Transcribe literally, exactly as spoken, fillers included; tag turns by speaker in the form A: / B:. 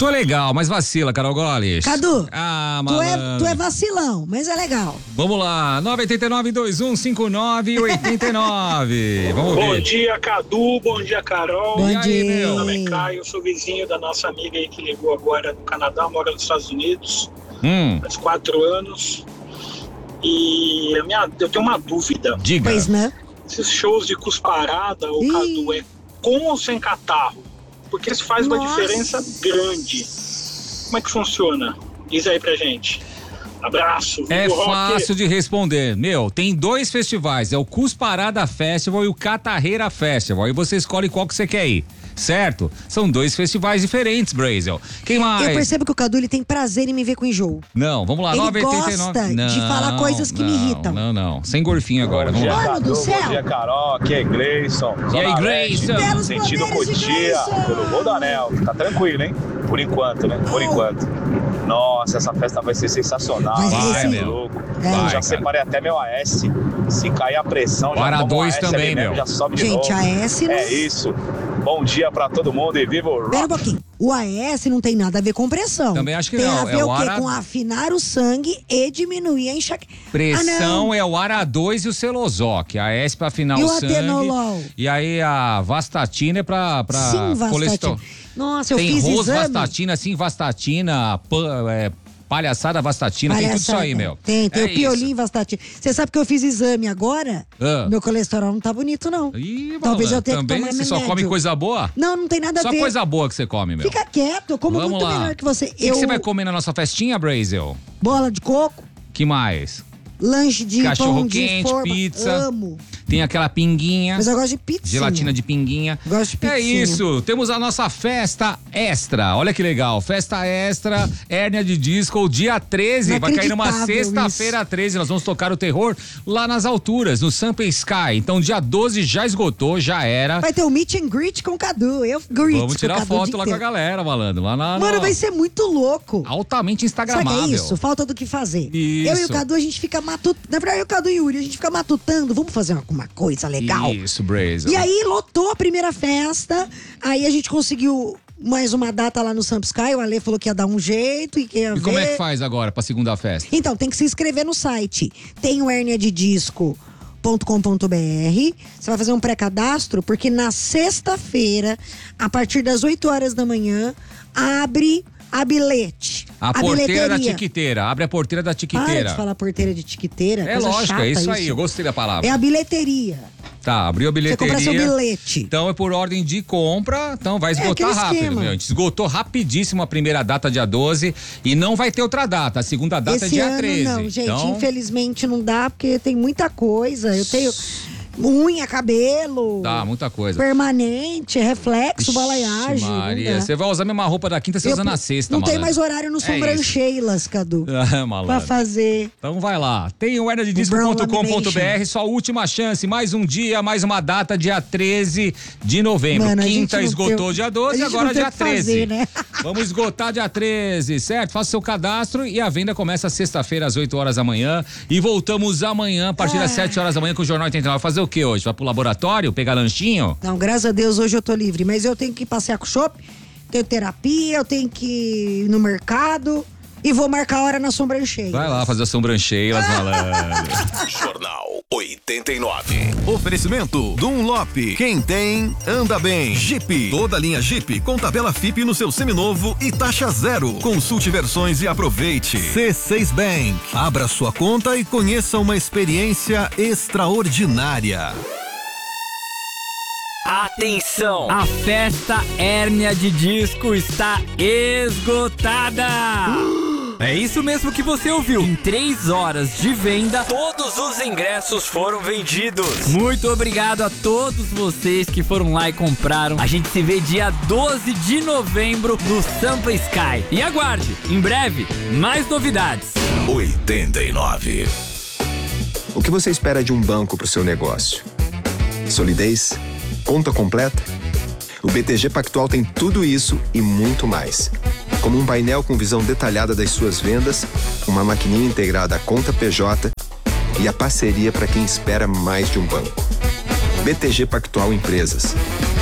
A: Tô legal, mas vacila, Carol Goles.
B: Cadu,
A: ah,
B: tu, é, tu é vacilão, mas é legal.
A: Vamos lá, nove oito nove, dois um cinco nove, oito nove. Vamos
C: Bom
A: ver.
C: dia, Cadu, bom dia, Carol.
B: Bom
A: E aí,
B: dia.
A: meu?
C: Meu nome é Caio, eu sou vizinho da nossa amiga aí que ligou agora do Canadá, mora nos Estados Unidos,
A: Hum,
C: faz quatro anos. E a minha, eu tenho uma dúvida.
A: diga.
B: Pois né?
C: Esses shows de cusparada, o
B: Ih.
C: Cadu, é com ou sem catarro? Porque isso faz uma
B: Nossa.
C: diferença grande. Como é que funciona? Diz aí pra gente. Abraço.
A: É
C: viva o rock.
A: fácil de responder. Meu, tem dois festivais, é o Cusparada Festival e o Catarreira Festival. E você escolhe qual que você quer ir, certo? São dois festivais diferentes, Brazel. Quem mais?
B: Eu percebo que o Cadu ele tem prazer em me ver com enjoo.
A: Não, vamos lá,
B: Ele
A: nove oito nove.
B: gosta de
A: Não,
B: falar coisas que me
A: não,
B: irritam.
A: Não, não, sem gorfinho agora, vamos lá.
B: Mano do céu.
D: Bom dia, Carol. Aqui é Gleison.
A: E aí, Gleison?
B: Belos
D: Sentido
B: poderes de
D: Cotia,
B: Gleison.
D: pelo Gol do Anel. Tá tranquilo, hein? Por enquanto, né? Por
B: Oh.
D: enquanto. Nossa, essa festa vai ser sensacional.
B: Vai,
A: Vai,
D: Cê é
A: meu.
D: louco.
B: É.
D: Eu
A: Vai,
D: já
A: cara.
D: separei até meu A S. Se cair a pressão, já
A: Para
D: tomo
A: dois
D: A S
A: também,
D: ali mesmo,
A: meu.
D: já sobe de
B: Gente,
D: novo.
B: A S não...
D: É isso. Bom dia pra todo mundo e viva o rock.
B: Pera um pouquinho. O A S não tem nada a ver com pressão.
A: Também acho que
B: tem
A: não,
B: a
A: é
B: ver
A: o
B: o quê?
A: ara-
B: Com afinar o sangue e diminuir a enxaqueca.
A: Pressão
B: ah,
A: é o Ara dois e o Celozoc. A S pra afinar
B: E
A: o
B: o
A: sangue.
B: atenolol?
A: E aí a Vastatina é pra, pra
B: Sim,
A: colesterol.
B: vastatina. Nossa, eu
A: Tem
B: fiz
A: Ros,
B: exame.
A: Vastatina, sim, Vastatina, pa- é, palhaçada, Vastatina, tem tudo isso aí, meu.
B: Tem, tem
A: É
B: o piolim,
A: isso.
B: vastatina. Você sabe que eu fiz exame agora?
A: Ah.
B: Meu colesterol não tá bonito, não.
A: Ih,
B: Talvez
A: malandro,
B: eu tenha
A: também
B: que tomar
A: você só
B: remédio.
A: come coisa boa?
B: Não, não tem nada a
A: Só
B: ver.
A: coisa boa que você come, meu.
B: Fica quieto, eu como
A: Vamos
B: muito
A: lá.
B: melhor que você.
A: O que,
B: eu...
A: que você vai comer na nossa festinha, Brazel?
B: Bola de coco,
A: Que mais?
B: lanche de
A: Cachorro
B: pão de
A: quente,
B: forma.
A: pizza.
B: Amo.
A: Tem aquela pinguinha.
B: Mas eu gosto de pizza.
A: Gelatina de pinguinha.
B: Gosto de
A: É
B: pizzinha.
A: isso, temos a nossa festa extra. Olha que legal, festa extra, hérnia de disco, dia treze. Vai cair numa
B: Inacreditável
A: sexta-feira treze. Nós vamos tocar o terror lá nas alturas, no Sampa Sky. Então, dia doze já esgotou, já era.
B: Vai ter um meet and greet com o Cadu. Eu greet
A: Vamos
B: com
A: tirar
B: o Cadu
A: foto
B: o dia
A: lá com a
B: inteiro.
A: galera, malandro. Lá na.
B: Mano,
A: na-
B: vai ser muito louco.
A: Altamente
B: Sabe o
A: instagramável.
B: que é isso? Falta do que fazer.
A: Isso.
B: Eu e o Cadu, a gente fica matutando. Na verdade, eu, o Cadu e o Yuri, a gente fica matutando. Vamos fazer alguma coisa legal.
A: Isso, Brazel.
B: E aí, lotou a primeira festa. Aí a gente conseguiu mais uma data lá no Samp Sky. O Ale falou que ia dar um jeito e que ia
A: E
B: ver.
A: como é que faz agora pra segunda festa?
B: Então, tem que se inscrever no site. Tem o hérnia de disco ponto com ponto b r. Você vai fazer um pré-cadastro, porque na sexta-feira, a partir das oito horas da manhã, abre a bilhete.
A: A, porteira da
B: bilheteria.
A: tiquiteira. Abre a porteira da
B: Para
A: tiquiteira.
B: de falar porteira de tiquiteira.
A: É
B: coisa
A: lógico,
B: chata
A: é isso aí. Eu gostei da palavra.
B: É a bilheteria.
A: Tá, abriu a
B: Você
A: bilheteria.
B: compra seu bilhete.
A: Então é por ordem de compra, então vai esgotar
B: aquele
A: rápido,
B: esquema.
A: meu. A gente esgotou rapidíssimo a primeira data, dia doze, e não vai ter outra data. A segunda data
B: Esse
A: é dia
B: ano
A: treze.
B: não, gente.
A: Então,
B: Infelizmente não dá, porque tem muita coisa. Eu tenho unha, cabelo.
A: Tá, muita coisa.
B: Permanente, reflexo,
A: Ixi,
B: balaiagem. não
A: Maria,
B: dá.
A: você vai usar a mesma roupa da quinta, você
B: Eu-
A: usa na sexta,
B: Não tem
A: malandro.
B: mais horário no
A: É
B: Sobrancheilas, Cadu.
A: Ah,
B: Pra
A: malandro.
B: fazer.
A: Então vai lá. Tem o hérnia de disco ponto com ponto b r, sua última chance. Mais um dia, mais uma data, dia treze de novembro.
B: Mano, a gente
A: Quinta
B: não
A: esgotou
B: tem-
A: dia
B: a
A: doze,
B: gente
A: agora
B: não tem
A: dia
B: o que fazer,
A: treze.
B: né?
A: Vamos esgotar dia treze, certo? Faça seu cadastro e a venda começa sexta-feira às oito horas da manhã. E voltamos amanhã, a partir das
B: Ah.
A: sete horas da manhã, com o Jornal oitenta e nove. Fazer o que hoje? Vai pro laboratório, pegar lanchinho?
B: Não, graças a Deus hoje eu tô livre. Mas eu tenho que passear com o shopping, tenho terapia, eu tenho que ir no mercado e vou marcar a hora na Sobrancheira.
A: Vai lá fazer as sobrancheiras, malandro.
E: Jornal oitenta e nove.
F: Oferecimento Dunlop. Quem tem, anda bem. Jeep. Toda linha Jeep com tabela F I P no seu seminovo e taxa zero. Consulte versões e aproveite. C seis Bank. Abra sua conta e conheça uma experiência extraordinária.
G: Atenção! A festa hérnia de disco está esgotada! É isso mesmo que você ouviu. Em três horas de venda, todos os ingressos foram vendidos. Muito obrigado a todos vocês que foram lá e compraram. A gente se vê dia doze de novembro no Sampa Sky. E aguarde, em breve, mais novidades.
E: oitenta e nove.
H: O que você espera de um banco para o seu negócio? Solidez? Conta completa? O B T G Pactual tem tudo isso e muito mais. Como um painel com visão detalhada das suas vendas, uma maquininha integrada à conta P J e a parceria para quem espera mais de um banco. B T G Pactual Empresas.